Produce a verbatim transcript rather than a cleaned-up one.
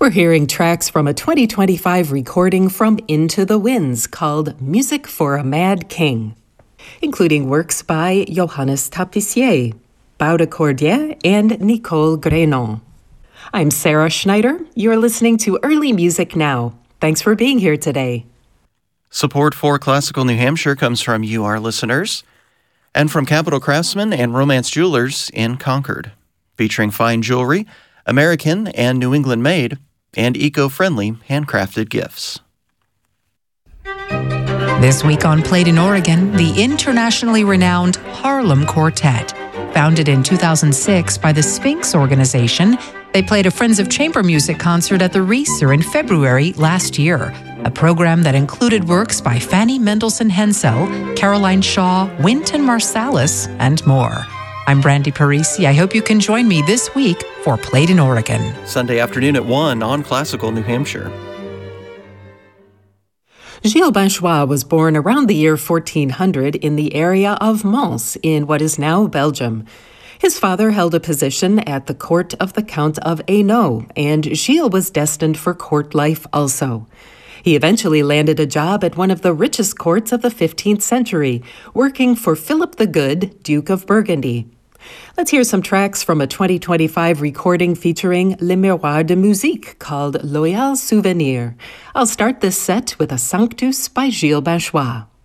We're hearing tracks from a twenty twenty-five recording from Into the Winds called Music for a Mad King, including works by Johannes Tapissier, Baude Cordier, and Nicole Grenon. I'm Sarah Schneider. You're listening to Early Music Now. Thanks for being here today. Support for Classical New Hampshire comes from you, our listeners, and from Capital Craftsman and Romance Jewelers in Concord, featuring fine jewelry, American and New England made, and eco-friendly handcrafted gifts. This week on Played in Oregon, the internationally renowned Harlem Quartet. Founded in two thousand six by the Sphinx Organization, they played a Friends of Chamber Music concert at the Reeser in February last year, a program that included works by Fanny Mendelssohn Hensel, Caroline Shaw, Wynton Marsalis, and more. I'm Brandy Parisi. I hope you can join me this week for Played in Oregon. Sunday afternoon at one on Classical New Hampshire. Gilles Binchois was born around the year fourteen hundred in the area of Mons in what is now Belgium. His father held a position at the court of the Count of Hainaut, and Gilles was destined for court life also. He eventually landed a job at one of the richest courts of the fifteenth century, working for Philip the Good, Duke of Burgundy. Let's hear some tracks from a twenty twenty-five recording featuring Le Miroir de Musique called Loyal Souvenir. I'll start this set with a Sanctus by Gilles Binchois.